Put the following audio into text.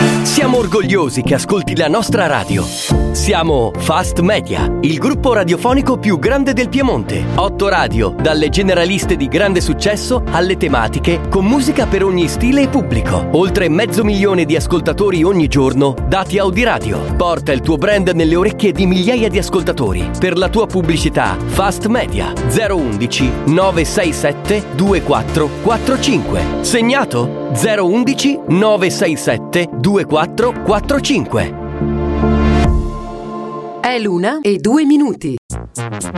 Siamo orgogliosi che ascolti la nostra radio. Siamo Fast Media, il gruppo radiofonico più grande del Piemonte. 8 radio, dalle generaliste di grande successo alle tematiche, con musica per ogni stile e pubblico. Oltre 500.000 di ascoltatori ogni giorno, dati Audiradio. Porta il tuo brand nelle orecchie di migliaia di ascoltatori. Per la tua pubblicità, Fast Media 011 967 2445. Segnato? 011 967 2445. È l'1:02.